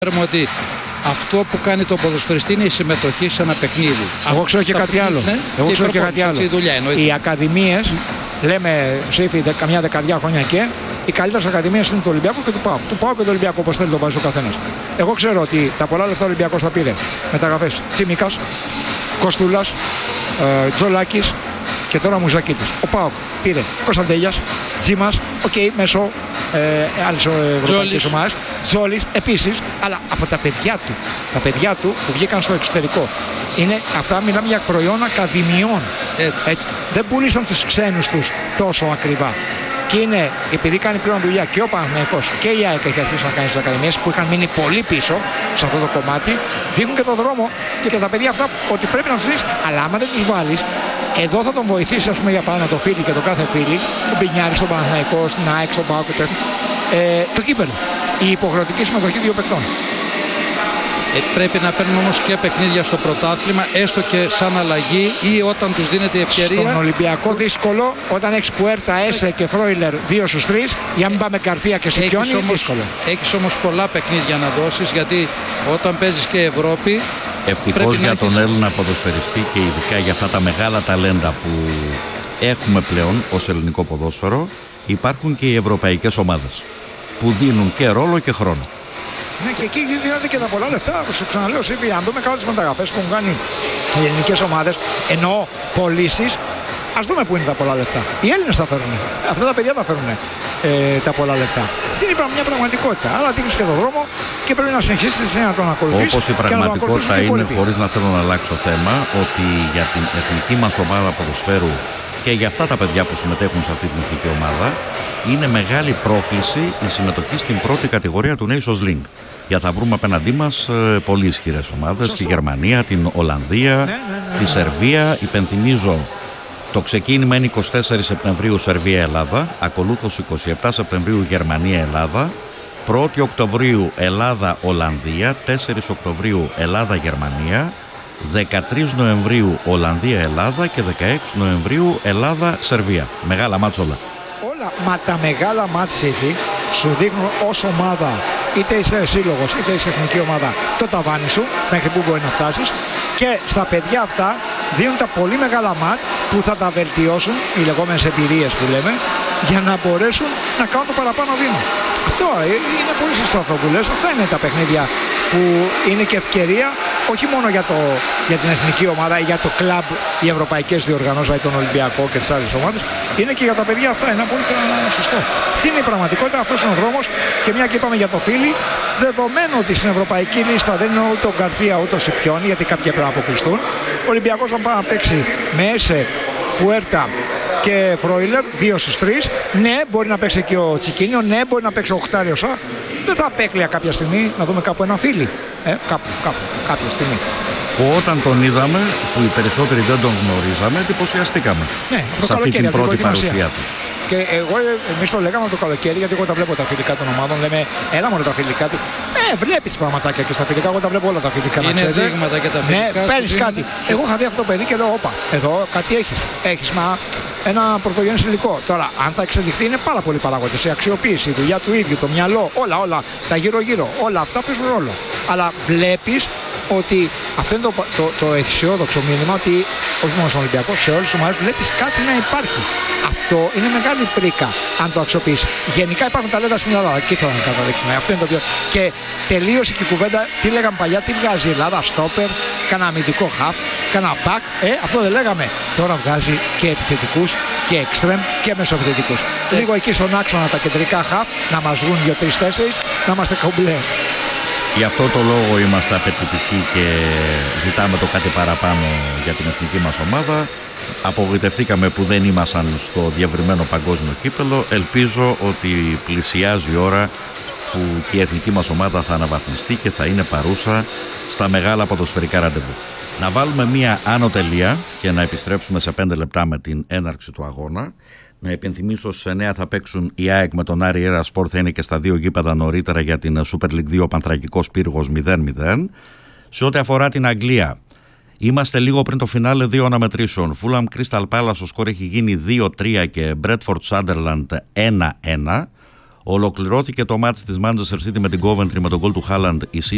Ξέρουμε ότι αυτό που κάνει τον ποδοσφαιριστή είναι η συμμετοχή σε ένα παιχνίδι. Εγώ ξέρω και κάτι άλλο. Εγώ ξέρω και κάτι άλλο. Οι ακαδημίες, λέμε Σύφη καμιά δεκαδιά χρόνια και οι καλύτερες ακαδημίες είναι του Ολυμπιακού και του ΠΑΟΚ. Του ΠΑΟΚ και του Ολυμπιακού, όπως θέλει το βάζει ο καθένας. Εγώ ξέρω ότι τα πολλά λεφτά ο Ολυμπιακός θα πήρε μεταγραφές Τσίμικας, Κοστούλας, Τζολάκης και τώρα Μουζακίτης. Ο ΠΑΟΚ πήρε Κωνσταντέλιας, Τζίμας, μέσω άλλες ευρωπαϊκές ομάδες, Ζόλης επίσης, αλλά από τα παιδιά του που βγήκαν στο εξωτερικό. Είναι αυτά, μιλάμε για προϊόν ακαδημιών. Έτσι. Δεν πούλησαν τους ξένους τους τόσο ακριβά. Και είναι, επειδή κάνει πλέον δουλειά και ο Παναθηναϊκός και η ΑΕΚ έχει αρχίσει να κάνει στις ακαδημίες που είχαν μείνει πολύ πίσω σε αυτό το κομμάτι, δείχνουν και τον δρόμο και τα παιδιά αυτά ότι πρέπει να τους δεις, αλλά άμα δεν τους βάλεις, εδώ θα τον βοηθήσει, ας πούμε, για παράδειγμα το φίλι και το κάθε φίλι, τον Πινιάρη, στον Παναθηναϊκό, στην ΑΕΚ, στον ΠΑΟΚ και τέτοια. Το κύπελλο. Η υποχρεωτική συμμετοχή 2 παικτών. Πρέπει να παίρνουν όμως και παιχνίδια στο πρωτάθλημα, έστω και σαν αλλαγή ή όταν τους δίνεται η ευκαιρία. Στον Ολυμπιακό δύσκολο, όταν έχεις Πουέρτα, Έσε και Φρόιλερ 2 στους 3, για μην πάμε Καρφία και Σικιόνι, δύσκολο. Έχεις όμως πολλά παιχνίδια να δώσεις, γιατί όταν παίζεις και Ευρώπη. Ευτυχώς για τον Έλληνα ποδοσφαιριστή και ειδικά για αυτά τα μεγάλα ταλέντα που έχουμε πλέον ως ελληνικό ποδόσφαιρο, υπάρχουν και οι ευρωπαϊκές ομάδες που δίνουν και ρόλο και χρόνο. Ναι, και εκεί δίνονται και τα πολλά λεφτά. Σου ξαναλέω, Σύμβη, αν δούμε κάτω τις μεταγραφές που έχουν κάνει οι ελληνικές ομάδες, εννοώ πωλήσεις, ας δούμε πού είναι τα πολλά λεφτά. Οι Έλληνες τα φέρουν. Αυτά τα παιδιά τα φέρουν τα πολλά λεφτά. Αυτή είναι μια πραγματικότητα. Άρα δείχνεις και τον δρόμο και πρέπει να συνεχίσεις να τον ακολουθείς. Όπως η πραγματικότητα είναι, χωρίς να θέλω να αλλάξω θέμα, ότι για την εθνική μας ομάδα ποδοσφαίρου και για αυτά τα παιδιά που συμμετέχουν σε αυτή την εθνική ομάδα, είναι μεγάλη πρόκληση η συμμετοχή στην πρώτη κατηγορία του Nations League. Γιατί θα βρούμε απέναντί μας πολύ ισχυρές ομάδες, τη Γερμανία, την Ολλανδία, τη Σερβία. Υπενθυμίζω, το ξεκίνημα είναι 24 Σεπτεμβρίου Σερβία-Ελλάδα, ακολούθως 27 Σεπτεμβρίου Γερμανία-Ελλάδα, 1η Οκτωβρίου Ελλάδα-Ολλανδία, 4 Οκτωβρίου Ελλάδα-Γερμανία, 13 Νοεμβρίου Ολλανδία-Ελλάδα και 16 Νοεμβρίου Ελλάδα-Σερβία. Μεγάλα μάτς όλα. Μα τα μεγάλα μάτς ήδη σου δείχνουν ως ομάδα, είτε είσαι σύλλογος είτε είσαι εθνική ομάδα, το ταβάνι σου μέχρι που μπορεί να φτάσεις, και στα παιδιά αυτά δίνουν τα πολύ μεγάλα μάτς που θα τα βελτιώσουν, οι λεγόμενες εμπειρίες που λέμε, για να μπορέσουν να κάνουν το παραπάνω βήμα. Αυτό είναι πολύ σωστό αυτό που λες. Αυτά είναι τα παιχνίδια που είναι και ευκαιρία όχι μόνο για την εθνική ομάδα ή για το κλαμπ, οι ευρωπαϊκές διοργανώσεις, δηλαδή τον Ολυμπιακό και τις άλλες ομάδες, είναι και για τα παιδιά αυτά. Είναι πολύ σωστό. Αυτή είναι η πραγματικότητα, αυτός είναι ο δρόμος. Και μια και είπαμε για το φίλι, δεδομένου ότι στην ευρωπαϊκή λίστα δεν είναι ούτε ο Γκαρθία ούτε ο Σιπιόνι, γιατί κάποιοι πρέπει να αποκλειστούν. Ο Ολυμπιακός θα πάει να παίξει με Έσε, Πουέρτα και Φρόιλερ, 2 στους 3. Ναι, μπορεί να παίξει και ο Τσικίνιο, ναι, μπορεί να παίξει ο Οχτάριος. Δεν θα απέκλεια κάποια στιγμή να δούμε κάπου ένα φίλι. Κάποια στιγμή. Όταν τον είδαμε, που οι περισσότεροι δεν τον γνωρίζαμε, εντυπωσιαστήκαμε σε αυτή την πρώτη παρουσία του. Και εμείς το λέγαμε το καλοκαίρι, γιατί εγώ τα βλέπω τα φιλικά των ομάδων. Λέμε, έλα μόνο τα φιλικά του. Βλέπεις πραγματάκια και στα φιλικά. Εγώ τα βλέπω όλα τα φιλικά. Είναι δείγματα και τα φιλικά. Ναι, παίρνεις κάτι. Εγώ είχα δει αυτό το παιδί και λέω, όπα, εδώ κάτι έχεις. Έχεις ένα πρωτογενές υλικό. Τώρα, αν θα εξελιχθεί, είναι πάρα πολλοί παράγοντες. Η αξιοποίηση, η δουλειά του ίδιου, το μυαλό, όλα. Τα γύρω-γύρω. Όλα αυτά παίζουν ρόλο. Αλλά βλέπεις ότι αυτό είναι το αισιόδοξο μήνυμα, ότι όχι μόνο στον Ολυμπιακό, σε όλες τις ομάδες βλέπεις κάτι να υπάρχει. Αυτό είναι μεγάλη πρίκα αν το αξιοποιείς. Γενικά υπάρχουν ταλέντα στην Ελλάδα. Εκεί θέλω να καταλήξουμε. Αυτό είναι το πιο. Και τελείωσε και η κουβέντα. Τι λέγαμε παλιά, τι βγάζει η Ελλάδα, στόπερ, κάνα αμυντικό χαφ, κάνα μπακ. Αυτό δεν λέγαμε. Τώρα βγάζει και επιθετικούς και εξτρέμ και μεσοεπιθετικούς. Λίγο εκεί στον άξονα τα κεντρικά χαφ να μας βγουν 2-3-4, να είμαστε κομπλέ. Γι' αυτό το λόγο είμαστε απαιτητικοί και ζητάμε το κάτι παραπάνω για την εθνική μας ομάδα. Απογοητευτήκαμε που δεν ήμασταν στο διευρυμένο παγκόσμιο κύπελλο. Ελπίζω ότι πλησιάζει η ώρα που και η εθνική μας ομάδα θα αναβαθμιστεί και θα είναι παρούσα στα μεγάλα ποδοσφαιρικά ραντεβού. Να βάλουμε μία άνω τελεία και να επιστρέψουμε σε 5 λεπτά με την έναρξη του αγώνα. Να υπενθυμίσω στις 9 θα παίξουν η ΑΕΚ με τον Άρη Ερασπορ, θα είναι και στα 2 γήπεδα νωρίτερα για την Super League 2 Πανθρακικός Πύργος 0-0. Σε ό,τι αφορά την Αγγλία, είμαστε λίγο πριν το φινάλε 2 αναμετρήσεων. Fulham Crystal Palace, ο σκορ έχει γίνει 2-3 και Bradford Sunderland 1-1. Ολοκληρώθηκε το μάτς της Manchester City με την Coventry με τον γκολ του Haaland. Η